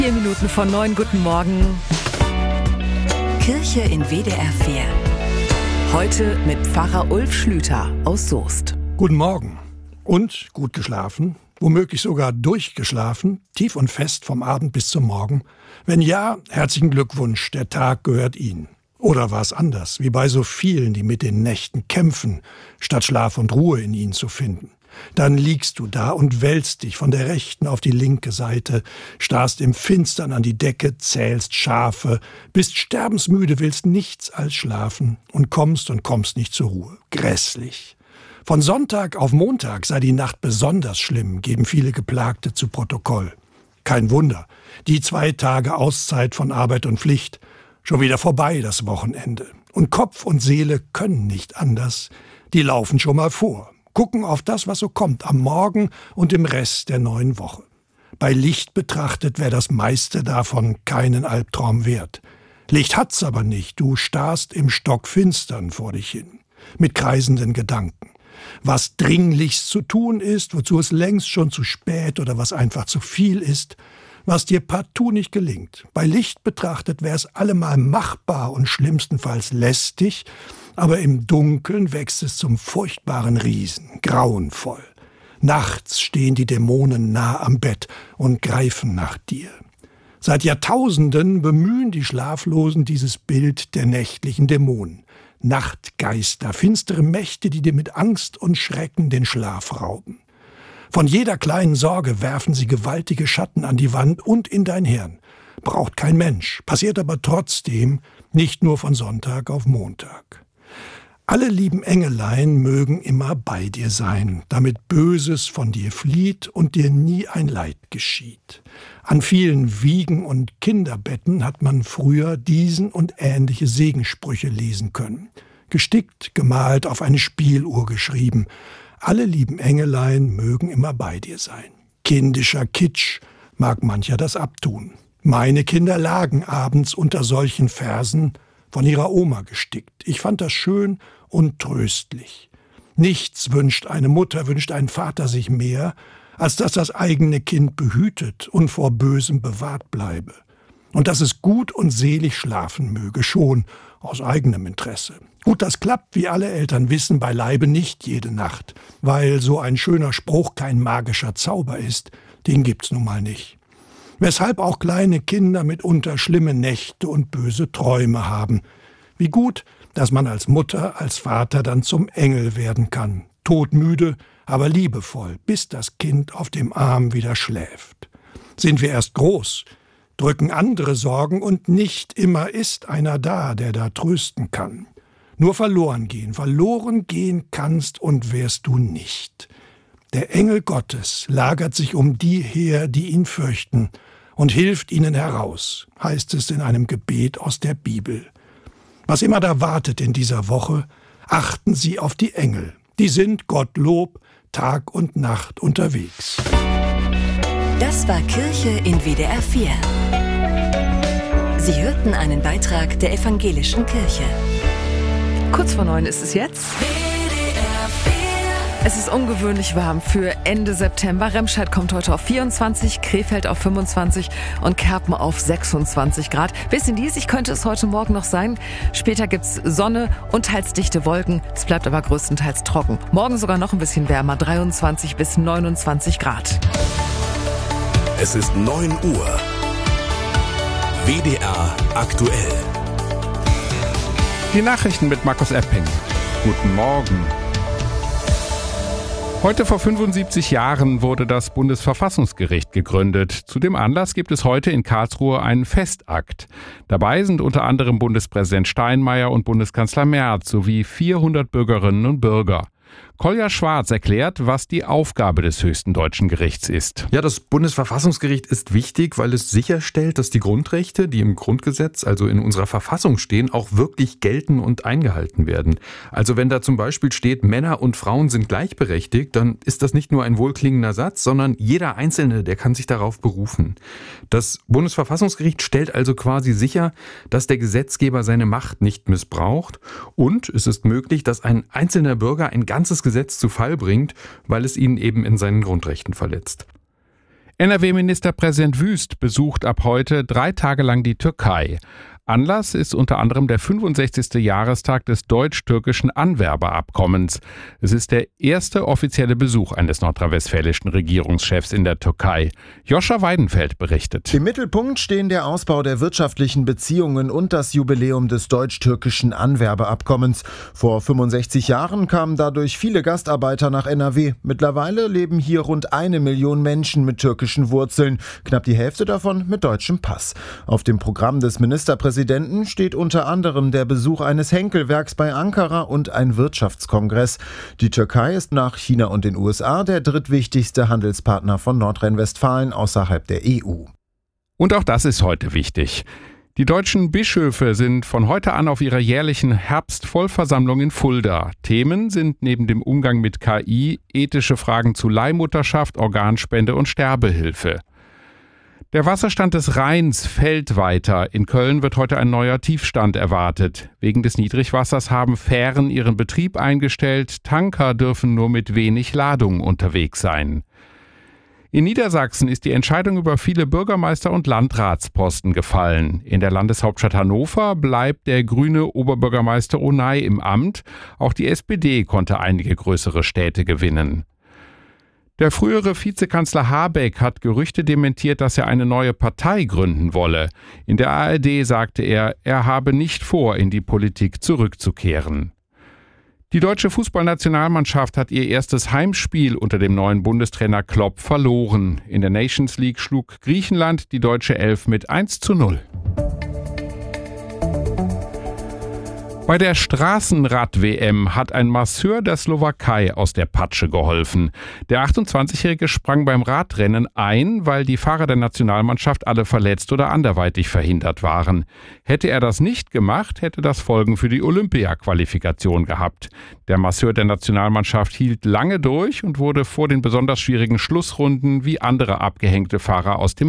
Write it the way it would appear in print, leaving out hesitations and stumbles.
4 Minuten vor 9, guten Morgen. Kirche in WDR 4. Heute mit Pfarrer Ulf Schlüter aus Soest. Guten Morgen. Und gut geschlafen? Womöglich sogar durchgeschlafen? Tief und fest vom Abend bis zum Morgen? Wenn ja, herzlichen Glückwunsch, der Tag gehört Ihnen. Oder war es anders, wie bei so vielen, die mit den Nächten kämpfen, statt Schlaf und Ruhe in ihnen zu finden? Dann liegst du da und wälzt dich von der rechten auf die linke Seite, starrst im Finstern an die Decke, zählst Schafe, bist sterbensmüde, willst nichts als schlafen und kommst nicht zur Ruhe. Grässlich. Von Sonntag auf Montag sei die Nacht besonders schlimm, geben viele Geplagte zu Protokoll. Kein Wunder, die 2 Tage Auszeit von Arbeit und Pflicht, schon wieder vorbei das Wochenende. Und Kopf und Seele können nicht anders, die laufen schon mal vor. Gucken auf das, was so kommt, am Morgen und im Rest der neuen Woche. Bei Licht betrachtet wäre das meiste davon keinen Albtraum wert. Licht hat's aber nicht, du starrst im Stockfinstern vor dich hin, mit kreisenden Gedanken. Was dringlichst zu tun ist, wozu es längst schon zu spät oder was einfach zu viel ist, was dir partout nicht gelingt. Bei Licht betrachtet wäre es allemal machbar und schlimmstenfalls lästig, aber im Dunkeln wächst es zum furchtbaren Riesen, grauenvoll. Nachts stehen die Dämonen nah am Bett und greifen nach dir. Seit Jahrtausenden bemühen die Schlaflosen dieses Bild der nächtlichen Dämonen. Nachtgeister, finstere Mächte, die dir mit Angst und Schrecken den Schlaf rauben. Von jeder kleinen Sorge werfen sie gewaltige Schatten an die Wand und in dein Hirn. Braucht kein Mensch, passiert aber trotzdem, nicht nur von Sonntag auf Montag. Alle lieben Engelein mögen immer bei dir sein, damit Böses von dir flieht und dir nie ein Leid geschieht. An vielen Wiegen und Kinderbetten hat man früher diesen und ähnliche Segenssprüche lesen können. Gestickt, gemalt, auf eine Spieluhr geschrieben. Alle lieben Engelein mögen immer bei dir sein. Kindischer Kitsch mag mancher das abtun. Meine Kinder lagen abends unter solchen Versen, von ihrer Oma gestickt. Ich fand das schön und tröstlich. Nichts wünscht eine Mutter, wünscht ein Vater sich mehr, als dass das eigene Kind behütet und vor Bösem bewahrt bleibe. Und dass es gut und selig schlafen möge, schon aus eigenem Interesse. Gut, das klappt, wie alle Eltern wissen, beileibe nicht jede Nacht, weil so ein schöner Spruch kein magischer Zauber ist, den gibt's nun mal nicht. Weshalb auch kleine Kinder mitunter schlimme Nächte und böse Träume haben. Wie gut, dass man als Mutter, als Vater dann zum Engel werden kann. Todmüde, aber liebevoll, bis das Kind auf dem Arm wieder schläft. Sind wir erst groß, drücken andere Sorgen und nicht immer ist einer da, der da trösten kann. Nur verloren gehen kannst und wärst du nicht. Der Engel Gottes lagert sich um die her, die ihn fürchten, und hilft ihnen heraus, heißt es in einem Gebet aus der Bibel. Was immer da wartet in dieser Woche, achten Sie auf die Engel. Die sind, Gottlob, Tag und Nacht unterwegs. Das war Kirche in WDR 4. Sie hörten einen Beitrag der Evangelischen Kirche. Kurz vor 9 ist es jetzt. Es ist ungewöhnlich warm für Ende September. Remscheid kommt heute auf 24, Krefeld auf 25 und Kerpen auf 26 Grad. Bisschen diesig könnte es heute Morgen noch sein. Später gibt's Sonne und teils dichte Wolken. Es bleibt aber größtenteils trocken. Morgen sogar noch ein bisschen wärmer, 23 bis 29 Grad. Es ist 9 Uhr. WDR aktuell. Die Nachrichten mit Markus Epping. Guten Morgen. Heute vor 75 Jahren wurde das Bundesverfassungsgericht gegründet. Zu dem Anlass gibt es heute in Karlsruhe einen Festakt. Dabei sind unter anderem Bundespräsident Steinmeier und Bundeskanzler Merz sowie 400 Bürgerinnen und Bürger. Kolja Schwarz erklärt, was die Aufgabe des höchsten deutschen Gerichts ist. Ja, das Bundesverfassungsgericht ist wichtig, weil es sicherstellt, dass die Grundrechte, die im Grundgesetz, also in unserer Verfassung stehen, auch wirklich gelten und eingehalten werden. Also wenn da zum Beispiel steht, Männer und Frauen sind gleichberechtigt, dann ist das nicht nur ein wohlklingender Satz, sondern jeder Einzelne, der kann sich darauf berufen. Das Bundesverfassungsgericht stellt also quasi sicher, dass der Gesetzgeber seine Macht nicht missbraucht und es ist möglich, dass ein einzelner Bürger ein ganzes Gesetz zu Fall bringt, weil es ihn eben in seinen Grundrechten verletzt. NRW-Ministerpräsident Wüst besucht ab heute 3 Tage lang die Türkei. Anlass ist unter anderem der 65. Jahrestag des deutsch-türkischen Anwerbeabkommens. Es ist der erste offizielle Besuch eines nordrhein-westfälischen Regierungschefs in der Türkei. Joscha Weidenfeld berichtet. Im Mittelpunkt stehen der Ausbau der wirtschaftlichen Beziehungen und das Jubiläum des deutsch-türkischen Anwerbeabkommens. Vor 65 Jahren kamen dadurch viele Gastarbeiter nach NRW. Mittlerweile leben hier rund 1 Million Menschen mit türkischen Wurzeln, knapp die Hälfte davon mit deutschem Pass. Auf dem Programm des Ministerpräsidenten steht unter anderem der Besuch eines Henkelwerks bei Ankara und ein Wirtschaftskongress. Die Türkei ist nach China und den USA der drittwichtigste Handelspartner von Nordrhein-Westfalen außerhalb der EU. Und auch das ist heute wichtig. Die deutschen Bischöfe sind von heute an auf ihrer jährlichen Herbstvollversammlung in Fulda. Themen sind neben dem Umgang mit KI ethische Fragen zu Leihmutterschaft, Organspende und Sterbehilfe. Der Wasserstand des Rheins fällt weiter. In Köln wird heute ein neuer Tiefstand erwartet. Wegen des Niedrigwassers haben Fähren ihren Betrieb eingestellt. Tanker dürfen nur mit wenig Ladung unterwegs sein. In Niedersachsen ist die Entscheidung über viele Bürgermeister- und Landratsposten gefallen. In der Landeshauptstadt Hannover bleibt der grüne Oberbürgermeister Onay im Amt. Auch die SPD konnte einige größere Städte gewinnen. Der frühere Vizekanzler Habeck hat Gerüchte dementiert, dass er eine neue Partei gründen wolle. In der ARD sagte er habe nicht vor, in die Politik zurückzukehren. Die deutsche Fußballnationalmannschaft hat ihr erstes Heimspiel unter dem neuen Bundestrainer Klopp verloren. In der Nations League schlug Griechenland die deutsche Elf mit 1:0. Bei der Straßenrad-WM hat ein Masseur der Slowakei aus der Patsche geholfen. Der 28-Jährige sprang beim Radrennen ein, weil die Fahrer der Nationalmannschaft alle verletzt oder anderweitig verhindert waren. Hätte er das nicht gemacht, hätte das Folgen für die Olympia-Qualifikation gehabt. Der Masseur der Nationalmannschaft hielt lange durch und wurde vor den besonders schwierigen Schlussrunden wie andere abgehängte Fahrer aus dem